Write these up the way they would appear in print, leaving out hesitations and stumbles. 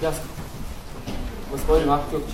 Jasno. Gospodin Marko Jukić.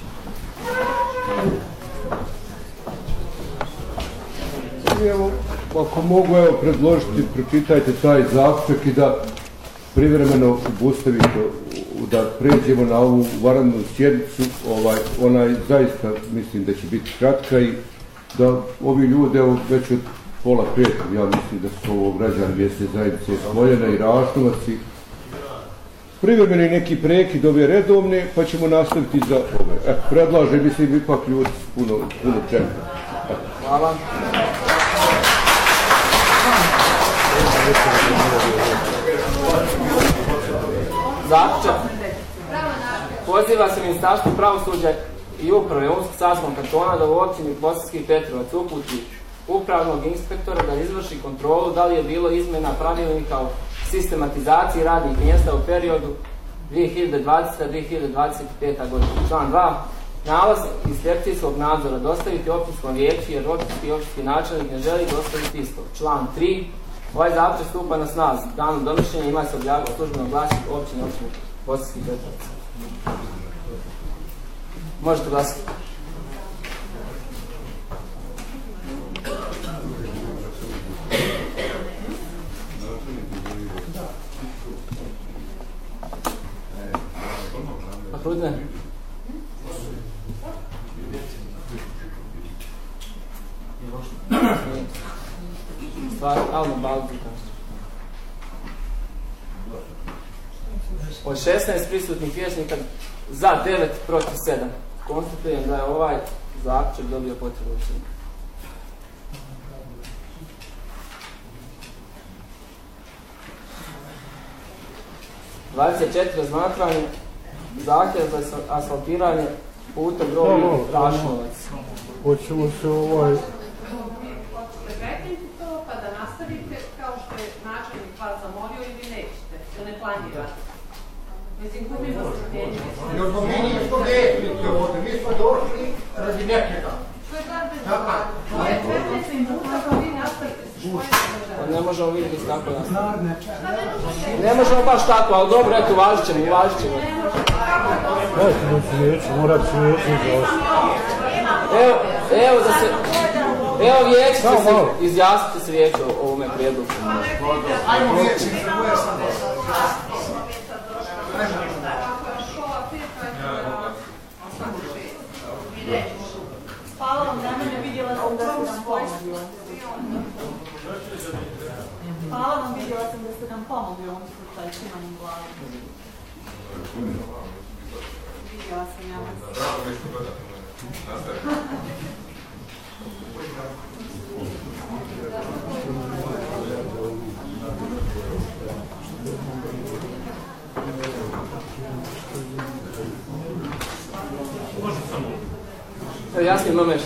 Evo, ako mogu predložiti, pročitajte taj zaključak i da privremeno obustavite, da pređemo na ovu vanrednu sjednicu. Ona zaista mislim da će biti kratka i da ovi ljudi, već od 4:30, ja mislim da su ovo građani mjesne zajednice Smoljena i Rašnovac i privremeni neki prekid ove redovne, pa ćemo nastaviti za ove. Predlažem, mislim, ipak ljudi puno čeka. Hvala. Zaključak. Poziva se Ministarstvo pravosuđa i uprave Unsko-Sanskog kantona da u općini Bosanski Petrovac uputi upravnog inspektora da izvrši kontrolu da li je bilo izmjena pravilnika o sistematizaciji radnih mjesta u periodu 2020-2025. godina. Član 2. Nalaz inspekcijskog nadzora dostaviti općinskom vijeću jer općinski načelnik ne želi dostaviti isto. Član 3. Ovaj zaključak stupa na snagu danom donošenja ima se objaviti službeno glasiti općine Bosanski Petrovac. Možete glasiti. Akrudne. Stvar, Alma Baltika. Od 16 prisutnih vijećnika za 9 protiv 7. Konstatujem da je ovaj zaključak dobio potrebu većinu. Razmatranje zahtjev za asfaltiranje puta Groblje Rašnovac. Hoćemo se Hoćete prekiniti to pa da nastavite kao što je načelnik vas zamolio ili nećete, ili ne planirate? Mislim, gubimo strpljenje. Ne odgomenimo što definitivno ovdje, mi smo došli radi nekega. Što je gledate za vas? To je 15 minuta pa vi nastavite. Ne možemo vidjeti kako je. Ne možemo baš tako, ali dobro, eto, uvažit ćemo. Morat ću vijeći zaosti. Evo da se... Evo vijeći će se izjasniti se vijeći o ovome prijedlogu. Ajmo vijeći, koje sam Hvala vam, Nemanja, vidjela sam da ste nam pomogli. Hvala vam, vidjela sam da ste nam pomogli u ovom slučaju s imanim glavom. Vidjela sam ja vas. Jasmin Mameš.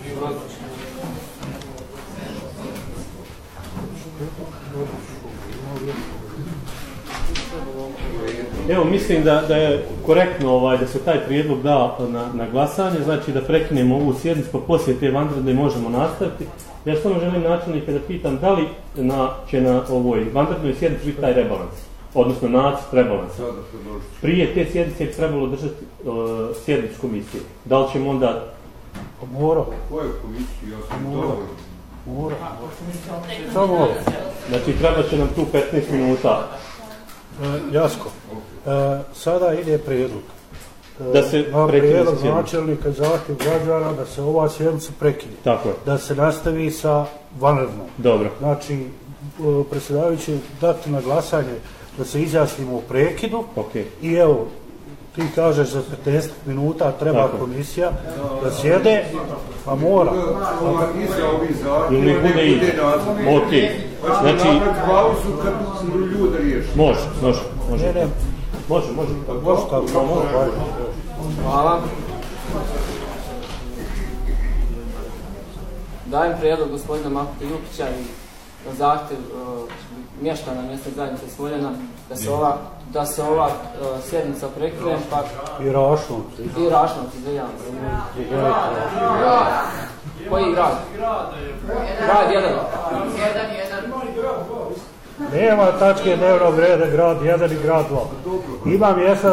Evo, mislim da je korektno da se taj prijedlog da na glasanje, znači da prekinemo ovu sjednicu, pa poslije te vanredne možemo nastaviti. Ja samo želim načelnika da pitam da li će na ovoj vanrednoj sjednici biti taj rebalans, odnosno nacrt rebalansa. Prije te sjednice je trebalo držati sjednicu komisije. Da li ćemo onda... Mora. Koje komisije? Ja sam dobro. Mora. Samo. Znači, treba će nam tu 15 minuta. Jasko, sada ide prijedlog. Da se prijedlog načelnika zahtjev građana da se ova sjednica prekine. Tako je. Da se nastavi sa vanrednom. Dobro. Znači, predsjedavajući dati na glasanje da se izjasnimo u prekidu. Okay. I evo, ti kažeš za 15 minuta treba tako komisija da sjede, a mora. Ili ne bude ide. Ok. Znači, može. Ne. Može. Hvala. Dajem prijedlog gospodina Makuta Jukića i na zahtjev mještana mjesne zajednice Smoljena da se ova sjednica prekine, pa... I Rašnovac, izveljamo. Koji grad? Grad 1. Nema tačke dnevnog reda grad 1 i grad 2. Ima mjesta